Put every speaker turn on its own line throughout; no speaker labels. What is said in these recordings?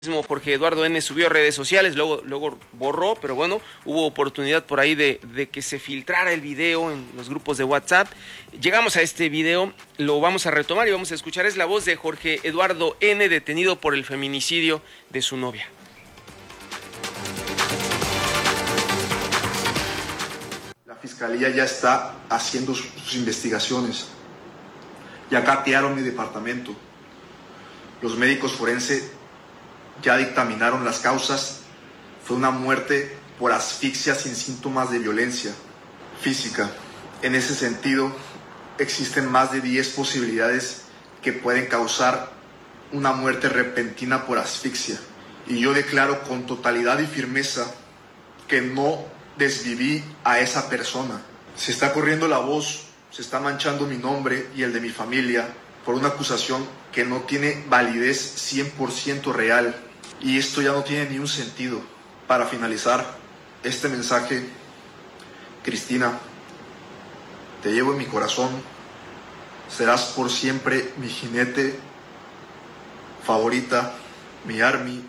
Mismo Jorge Eduardo N. subió a redes sociales, luego borró, pero bueno, hubo oportunidad por ahí de que se filtrara el video en los grupos de WhatsApp. Llegamos a este video, lo vamos a retomar y vamos a escuchar, es la voz de Jorge Eduardo N., detenido por el feminicidio de su novia.
La fiscalía ya está haciendo sus investigaciones. Ya catearon mi departamento. Los médicos forenses ya dictaminaron las causas. Fue una muerte por asfixia sin síntomas de violencia física. En ese sentido, existen más de 10 posibilidades que pueden causar una muerte repentina por asfixia. Y yo declaro con totalidad y firmeza que no desviví a esa persona. Se está corriendo la voz, se está manchando mi nombre y el de mi familia por una acusación que no tiene validez 100% real. Y esto ya no tiene ni un sentido. Para finalizar este mensaje, Cristina, te llevo en mi corazón. Serás por siempre mi jinete favorita, mi army.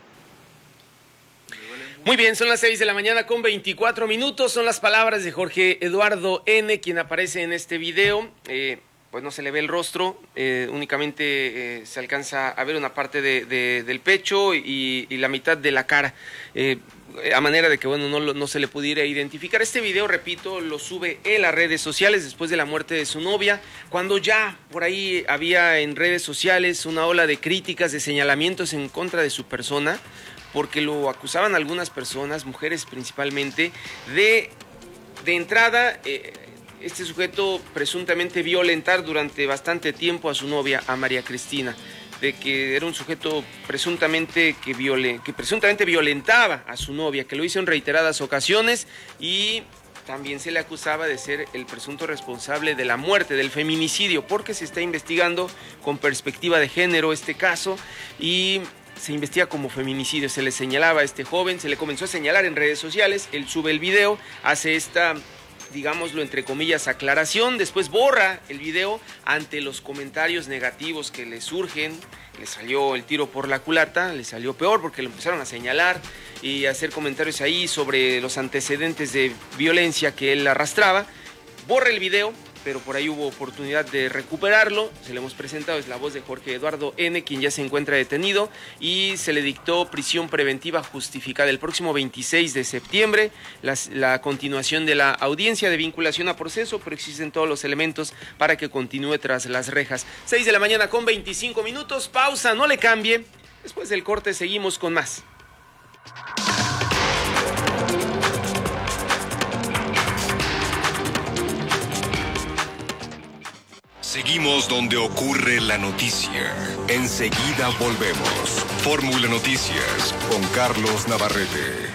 Muy bien, son las 6 de la mañana con 24 minutos. Son las palabras de Jorge Eduardo N., quien aparece en este video. Pues no se le ve el rostro, únicamente se alcanza a ver una parte del pecho y la mitad de la cara, a manera de que bueno no se le pudiera identificar. Este video, repito, lo sube en las redes sociales después de la muerte de su novia, cuando ya por ahí había en redes sociales una ola de críticas, de señalamientos en contra de su persona, porque lo acusaban algunas personas, mujeres principalmente, de entrada... este sujeto presuntamente violentar durante bastante tiempo a su novia, a María Cristina, de que era un sujeto presuntamente que presuntamente violentaba a su novia, que lo hizo en reiteradas ocasiones, y también se le acusaba de ser el presunto responsable de la muerte, del feminicidio, porque se está investigando con perspectiva de género este caso y se investiga como feminicidio. Se le señalaba a este joven, se le comenzó a señalar en redes sociales, él sube el video, hace esta, digámoslo entre comillas, aclaración, después borra el video ante los comentarios negativos que le surgen. Le salió el tiro por la culata, le salió peor porque lo empezaron a señalar y a hacer comentarios ahí sobre los antecedentes de violencia que él arrastraba. Borra el video, pero por ahí hubo oportunidad de recuperarlo. Se le hemos presentado, es la voz de Jorge Eduardo N., quien ya se encuentra detenido y se le dictó prisión preventiva justificada el próximo 26 de septiembre, la continuación de la audiencia de vinculación a proceso, pero existen todos los elementos para que continúe tras las rejas. 6 de la mañana con 25 minutos, pausa, no le cambie. Después del corte seguimos con más.
Seguimos donde ocurre la noticia. Enseguida volvemos. Fórmula Noticias con Carlos Navarrete.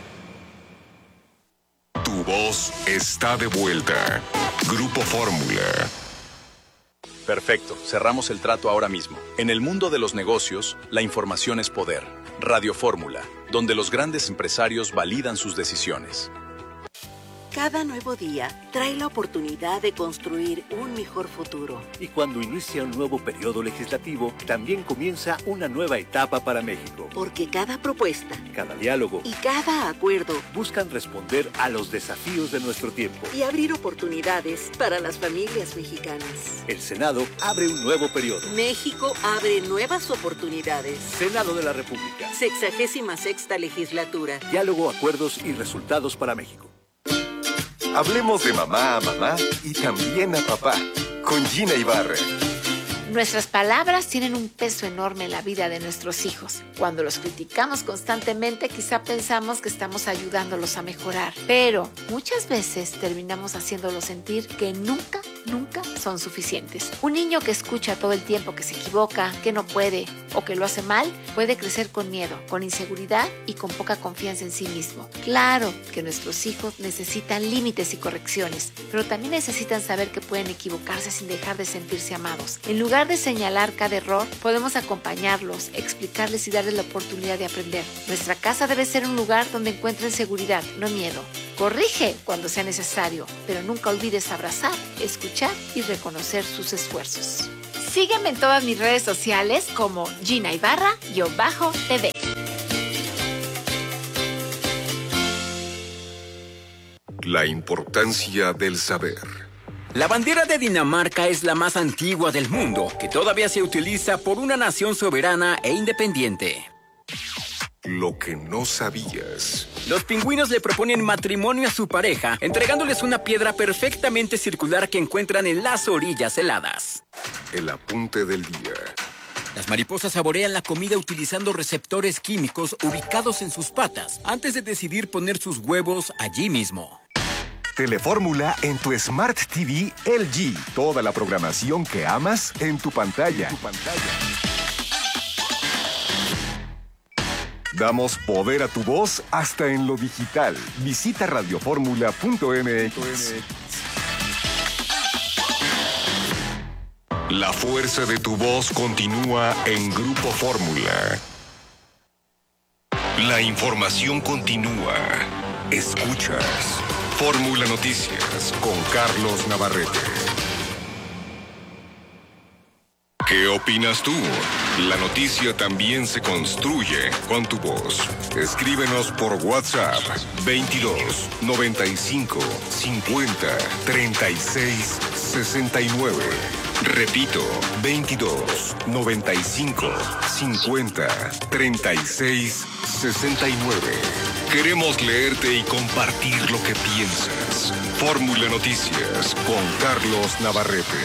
Tu voz está de vuelta. Grupo Fórmula.
Perfecto, cerramos el trato ahora mismo. En el mundo de los negocios, la información es poder. Radio Fórmula, donde los grandes empresarios validan sus decisiones.
Cada nuevo día trae la oportunidad de construir un mejor futuro.
Y cuando inicia un nuevo periodo legislativo, también comienza una nueva etapa para México.
Porque cada propuesta,
cada diálogo
y cada acuerdo
buscan responder a los desafíos de nuestro tiempo
y abrir oportunidades para las familias mexicanas.
El Senado abre un nuevo periodo.
México abre nuevas oportunidades.
Senado de la República.
66ª legislatura.
Diálogo, acuerdos y resultados para México.
Hablemos de mamá a mamá y también a papá, con Gina Ibarra.
Nuestras palabras tienen un peso enorme en la vida de nuestros hijos. Cuando los criticamos constantemente, quizá pensamos que estamos ayudándolos a mejorar, pero muchas veces terminamos haciéndolos sentir que nunca son suficientes. Un niño que escucha todo el tiempo que se equivoca, que no puede o que lo hace mal, puede crecer con miedo, con inseguridad y con poca confianza en sí mismo. Claro que nuestros hijos necesitan límites y correcciones, pero también necesitan saber que pueden equivocarse sin dejar de sentirse amados. En lugar de señalar cada error, podemos acompañarlos, explicarles y darles la oportunidad de aprender. Nuestra casa debe ser un lugar donde encuentren seguridad, no miedo. Corrige cuando sea necesario, pero nunca olvides abrazar, escuchar y reconocer sus esfuerzos. Sígueme en todas mis redes sociales como Gina Ibarra-TV.
La importancia del saber.
La bandera de Dinamarca es la más antigua del mundo, que todavía se utiliza por una nación soberana e independiente.
Lo que no sabías.
Los pingüinos le proponen matrimonio a su pareja, entregándoles una piedra perfectamente circular que encuentran en las orillas heladas.
El apunte del día.
Las mariposas saborean la comida utilizando receptores químicos ubicados en sus patas, antes de decidir poner sus huevos allí mismo.
Telefórmula en tu Smart TV LG. Toda la programación que amas en tu pantalla. Damos poder a tu voz hasta en lo digital. Visita radioformula.mx. La fuerza de tu voz continúa en Grupo Fórmula. La información continúa. Escuchas Fórmula Noticias con Carlos Navarrete. ¿Qué opinas tú? La noticia también se construye con tu voz. Escríbenos por WhatsApp 22 95 50 36 69. Repito, 22 95 50 36 69. Queremos leerte y compartir lo que piensas. Fórmula Noticias con Carlos Navarrete.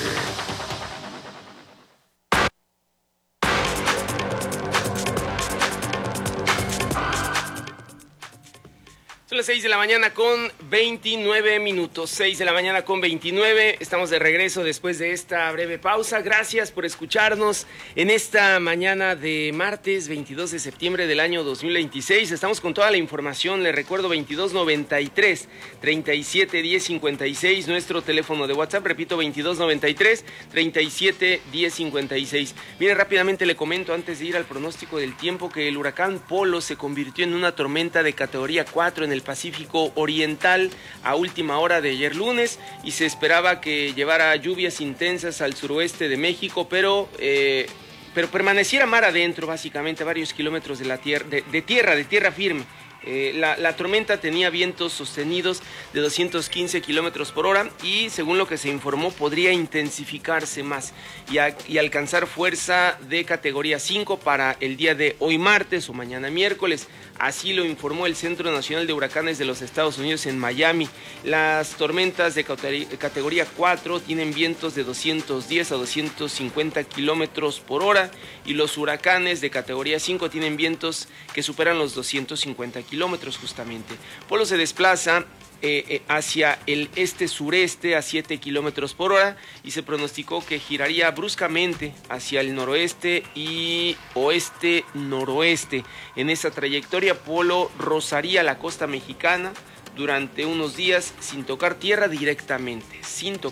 Son las 6 de la mañana con 29 minutos. 6 de la mañana con 29. Estamos de regreso después de esta breve pausa. Gracias por escucharnos en esta mañana de martes 22 de septiembre del año 2026. Estamos con toda la información. Les recuerdo 2293 37 10 56. Nuestro teléfono de WhatsApp. Repito, 2293 37 10 56. Mire, rápidamente le comento antes de ir al pronóstico del tiempo que el huracán Polo se convirtió en una tormenta de categoría 4 en el Pacífico Oriental a última hora de ayer lunes y se esperaba que llevara lluvias intensas al suroeste de México, pero permaneciera mar adentro, básicamente a varios kilómetros de la tierra firme. La tormenta tenía vientos sostenidos de 215 kilómetros por hora y, según lo que se informó, podría intensificarse más y alcanzar fuerza de categoría 5 para el día de hoy martes o mañana miércoles. Así lo informó el Centro Nacional de Huracanes de los Estados Unidos en Miami. Las tormentas de categoría 4 tienen vientos de 210 a 250 kilómetros por hora y los huracanes de categoría 5 tienen vientos que superan los 250 kilómetros justamente. Polo se desplaza hacia el este-sureste a 7 kilómetros por hora y se pronosticó que giraría bruscamente hacia el noroeste y oeste-noroeste. En esa trayectoria, Polo rozaría la costa mexicana durante unos días sin tocar tierra directamente.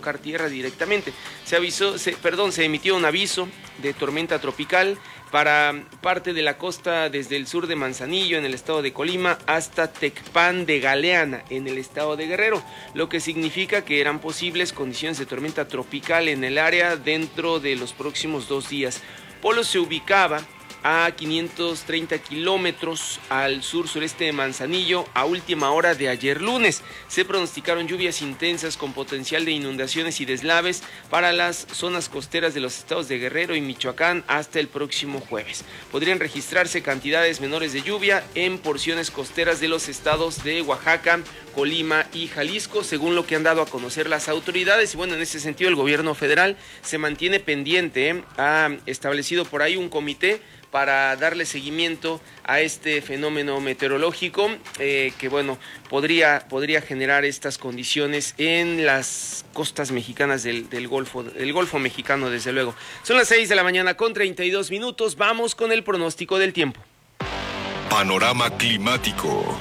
Se emitió un aviso de tormenta tropical para parte de la costa desde el sur de Manzanillo en el estado de Colima hasta Tecpan de Galeana en el estado de Guerrero, lo que significa que eran posibles condiciones de tormenta tropical en el área dentro de los próximos 2 días. Polo se ubicaba a 530 kilómetros al sur-sureste de Manzanillo a última hora de ayer lunes. Se pronosticaron lluvias intensas con potencial de inundaciones y deslaves para las zonas costeras de los estados de Guerrero y Michoacán hasta el próximo jueves. Podrían registrarse cantidades menores de lluvia en porciones costeras de los estados de Oaxaca, Colima y Jalisco, según lo que han dado a conocer las autoridades. Y bueno, en ese sentido el gobierno federal se mantiene pendiente, ha establecido por ahí un comité para darle seguimiento a este fenómeno meteorológico que bueno, podría generar estas condiciones en las costas mexicanas del Golfo mexicano, desde luego. Son las 6 de la mañana con 32 minutos. Vamos con el pronóstico del tiempo.
Panorama climático.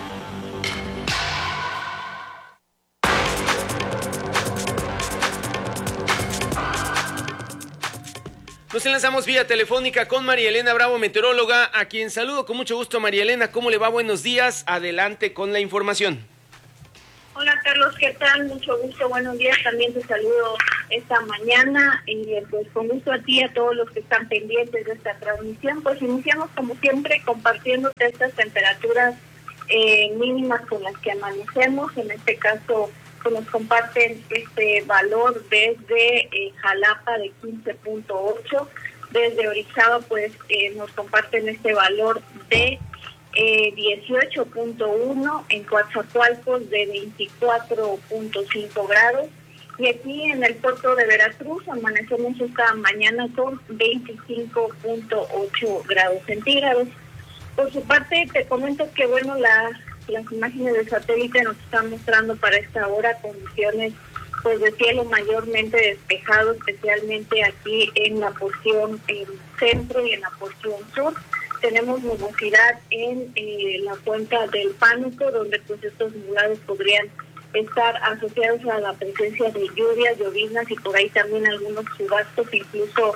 Nos enlazamos vía telefónica con María Elena Bravo, meteoróloga, a quien saludo con mucho gusto. María Elena, ¿cómo le va? Buenos días. Adelante con la información.
Hola Carlos, ¿qué tal? Mucho gusto, buenos días, también te saludo esta mañana y pues con gusto a ti y a todos los que están pendientes de esta transmisión. Pues iniciamos como siempre compartiendo estas temperaturas mínimas con las que amanecemos. En este caso pues nos comparten este valor desde Jalapa de 15.8, desde Orizaba pues nos comparten este valor de 18.1, en Coatzacoalcos de 24.5 grados, y aquí en el puerto de Veracruz amanecemos esta mañana con 25.8 grados centígrados. Por su parte, te comento que bueno, las imágenes de satélite nos están mostrando para esta hora condiciones pues de cielo mayormente despejado, especialmente aquí en la porción centro y en la porción sur. Tenemos nubosidad en la cuenca del Pánuco, donde pues estos nublados podrían estar asociados a la presencia de lluvias, lloviznas y por ahí también algunos chubascos, incluso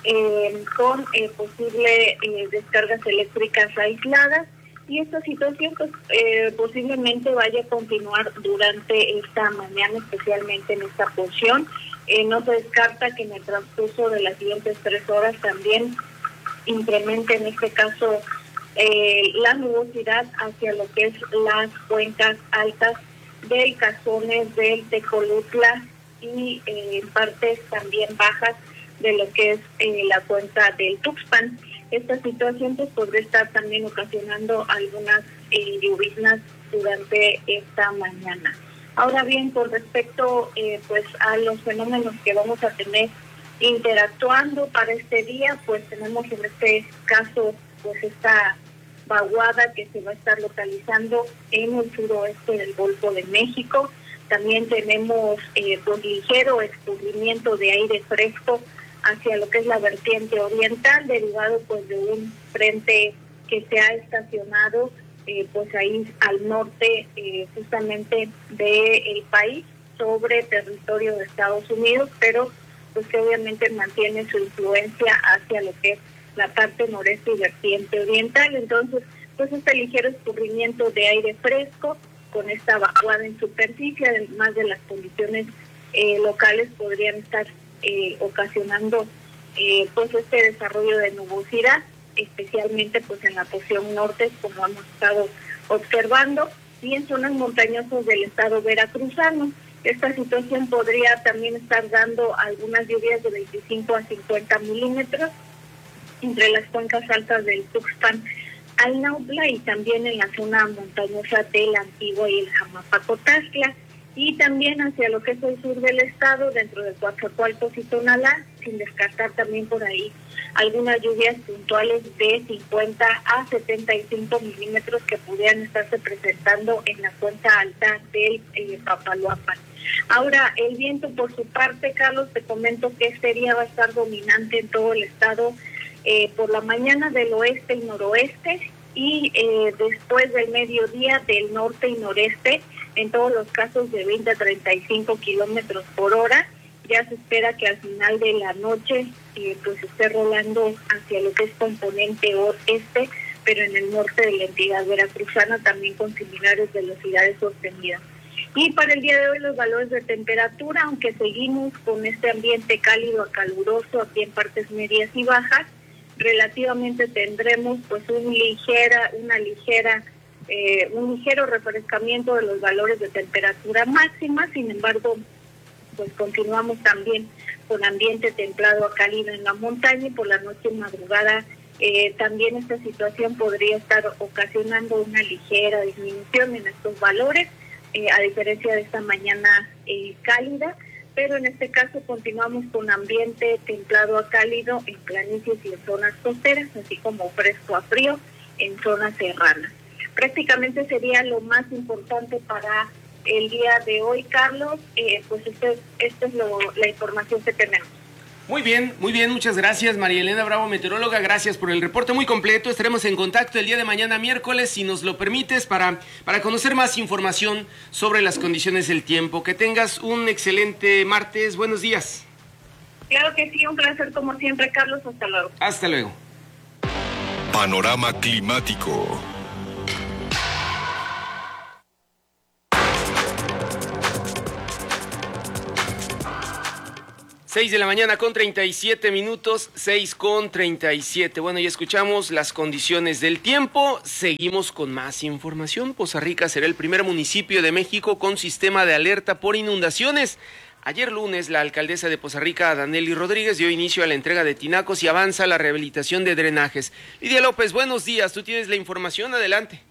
con posible descargas eléctricas aisladas. Y esta situación pues posiblemente vaya a continuar durante esta mañana, especialmente en esta porción. No se descarta que en el transcurso de las siguientes 3 horas también incremente en este caso la nubosidad hacia lo que es las cuencas altas del Cazones, del Tecolutla y en partes también bajas de lo que es la cuenca del Tuxpan. Esta situación pues podría estar también ocasionando algunas lloviznas durante esta mañana. Ahora bien, con respecto pues a los fenómenos que vamos a tener interactuando para este día, pues tenemos en este caso pues esta vaguada que se va a estar localizando en el suroeste del Golfo de México. También tenemos pues ligero escurrimiento de aire fresco hacia lo que es la vertiente oriental, derivado pues de un frente que se ha estacionado pues ahí al norte justamente del país, sobre territorio de Estados Unidos, pero pues que obviamente mantiene su influencia hacia lo que es la parte noreste y vertiente oriental. Entonces, pues este ligero escurrimiento de aire fresco con esta vaguada en superficie, además de las condiciones locales, podrían estar ocasionando pues este desarrollo de nubosidad, especialmente pues en la porción norte, como hemos estado observando, y en zonas montañosas del estado veracruzano. Esta situación podría también estar dando algunas lluvias de 25 a 50 milímetros entre las cuencas altas del Tuxpan al Nautla y también en la zona montañosa de la Antigua y el Jamapacotazla, y también hacia lo que es el sur del estado, dentro de Coatzacoalcos y Tonalá, sin descartar también por ahí algunas lluvias puntuales de 50 a 75 milímetros que pudieran estarse presentando en la cuenca alta del Papaloapan. Ahora, el viento por su parte, Carlos, te comento que este día va a estar dominante en todo el estado por la mañana del oeste y noroeste, y después del mediodía del norte y noreste, en todos los casos de 20 a 35 kilómetros por hora. Ya se espera que al final de la noche pues esté rolando hacia lo que es componente oeste, pero en el norte de la entidad veracruzana también con similares velocidades sostenidas. Y para el día de hoy los valores de temperatura, aunque seguimos con este ambiente cálido a caluroso aquí en partes medias y bajas, relativamente tendremos pues un ligero refrescamiento de los valores de temperatura máxima. Sin embargo, pues continuamos también con ambiente templado a cálido en la montaña, y por la noche y madrugada también esta situación podría estar ocasionando una ligera disminución en estos valores, a diferencia de esta mañana cálida, pero en este caso continuamos con ambiente templado a cálido en planicies y en zonas costeras, así como fresco a frío en zonas serranas. Prácticamente sería lo más importante para el día de hoy, Carlos. Pues esta es la información que tenemos.
Muy bien, muchas gracias, María Elena Bravo, meteoróloga, gracias por el reporte muy completo. Estaremos en contacto el día de mañana, miércoles, si nos lo permites, para conocer más información sobre las condiciones del tiempo. Que tengas un excelente martes, buenos días.
Claro que sí, un placer como siempre, Carlos, hasta luego.
Hasta luego.
Panorama climático.
6 de la mañana con 37 minutos, 6:37. Bueno, ya escuchamos las condiciones del tiempo. Seguimos con más información. Poza Rica será el primer municipio de México con sistema de alerta por inundaciones. Ayer lunes, la alcaldesa de Poza Rica, Danely Rodríguez, dio inicio a la entrega de tinacos y avanza la rehabilitación de drenajes. Lidia López, buenos días. Tú tienes la información. Adelante.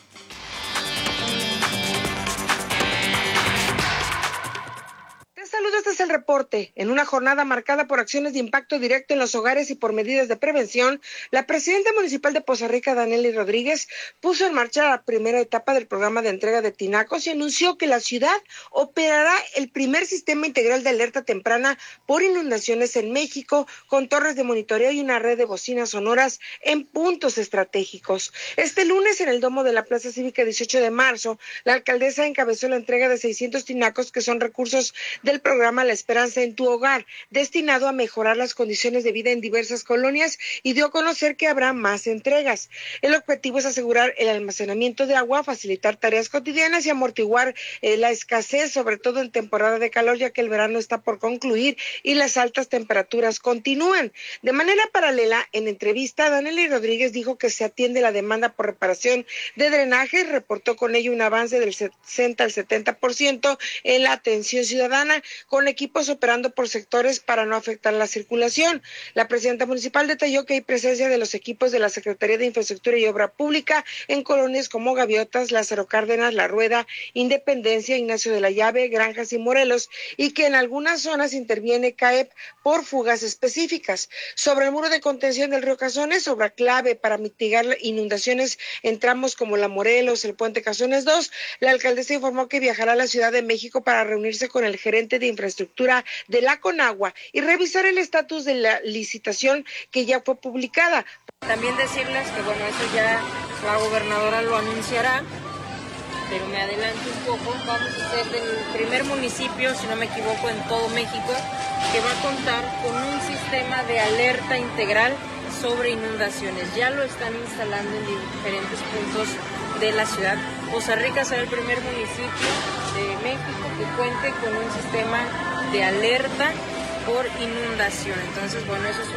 Saludos, este es el reporte. En una jornada marcada por acciones de impacto directo en los hogares y por medidas de prevención, la presidenta municipal de Poza Rica, Danely Rodríguez, puso en marcha la primera etapa del programa de entrega de tinacos y anunció que la ciudad operará el primer sistema integral de alerta temprana por inundaciones en México, con torres de monitoreo y una red de bocinas sonoras en puntos estratégicos. Este lunes, en el domo de la Plaza Cívica 18 de marzo, la alcaldesa encabezó la entrega de 600 tinacos, que son recursos del programa La Esperanza en tu Hogar, destinado a mejorar las condiciones de vida en diversas colonias, y dio a conocer que habrá más entregas. El objetivo es asegurar el almacenamiento de agua, facilitar tareas cotidianas y amortiguar la escasez, sobre todo en temporada de calor, ya que el verano está por concluir y las altas temperaturas continúan. De manera paralela, en entrevista, Danely Rodríguez dijo que se atiende la demanda por reparación de drenajes, reportó con ello un avance del 60 al 70% en la atención ciudadana, con equipos operando por sectores para no afectar la circulación. La presidenta municipal detalló que hay presencia de los equipos de la Secretaría de Infraestructura y Obra Pública en colonias como Gaviotas, Lázaro Cárdenas, La Rueda, Independencia, Ignacio de la Llave, Granjas y Morelos, y que en algunas zonas interviene CAEP por fugas específicas. Sobre el muro de contención del río Cazones, obra clave para mitigar inundaciones en tramos como la Morelos, el puente Cazones 2, la alcaldesa informó que viajará a la Ciudad de México para reunirse con el gerente de infraestructura de la Conagua y revisar el estatus de la licitación que ya fue publicada.
También decirles que bueno, eso ya la gobernadora lo anunciará, pero me adelanto un poco. Vamos a ser el primer municipio, si no me equivoco, en todo México, que va a contar con un sistema de alerta integral sobre inundaciones. Ya lo están instalando en diferentes puntos de la ciudad. Poza Rica será el primer municipio de México que cuente con un sistema de alerta por inundación. Entonces, bueno, eso es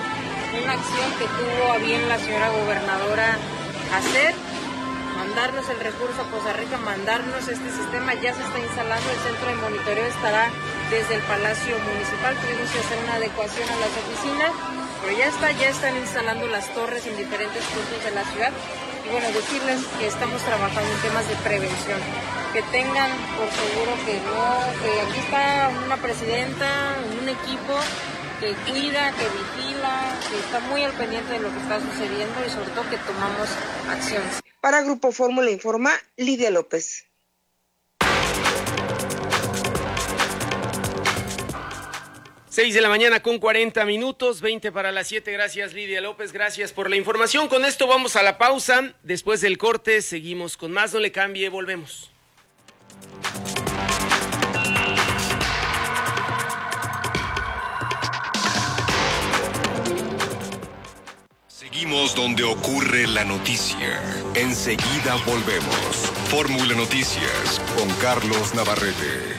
una acción que tuvo a bien la señora gobernadora hacer, mandarnos el recurso a Poza Rica, mandarnos este sistema. Ya se está instalando, el centro de monitoreo estará desde el Palacio Municipal. Tuvimos que hacer una adecuación a las oficinas, pero ya están instalando las torres en diferentes puntos de la ciudad. Y bueno, decirles que estamos trabajando en temas de prevención, que tengan por seguro que aquí está una presidenta, un equipo que cuida, que vigila, que está muy al pendiente de lo que está sucediendo y sobre todo que tomamos acciones.
Para Grupo Fórmula informa Lidia López.
6 de la mañana con 40 minutos, 20 para las 7. Gracias, Lidia López, gracias por la información. Con esto vamos a la pausa. Después del corte seguimos con más. No le cambie, volvemos.
Seguimos donde ocurre la noticia. Enseguida volvemos. Fórmula Noticias con Carlos Navarrete.